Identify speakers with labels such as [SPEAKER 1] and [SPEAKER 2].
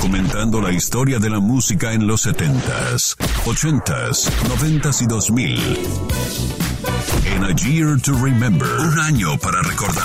[SPEAKER 1] documentando la historia de la música en los 70s, 80s, 90s y 2000. En A Year to Remember, un año para recordar.